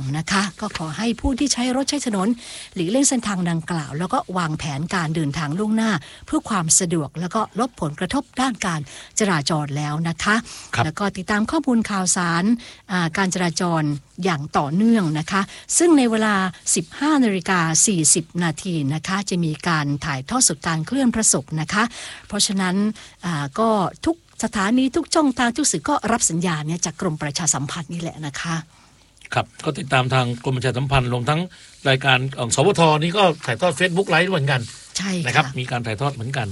นะคะก็ขอให้ผู้ที่ใช้รถใช้ถนนหลีกเลี่ยงเส้นทางดังกล่าวแล้วก็วางแผนการเดินทางล่วงหน้าเพื่อความสะดวกแล้วก็ลดผลกระทบด้านการจราจรแล้วนะคะแล้วก็ติดตามข้อมูลข่าวสารการจราจรอย่างต่อเนื่องนะคะซึ่งในเวลา 15:40 นาทีนะคะจะมีการถ่ายทอดสดการเคลื่อนพระศพนะคะเพราะฉะนั้นก็ทุกสถานีทุกช่องทางทุกสื่อก็รับสัญญาณเนี่ยจากกรมประชาสัมพันธ์นี่แหละนะคะครับก็ติดตามทางกรมประชาสัมพันธ์รวมทั้งรายการของสวทนี่ก็ถ่ายทอด Facebook ไลฟ์เหมือนกันใช่นะครับมีการถ่ายทอดเหมือนกัน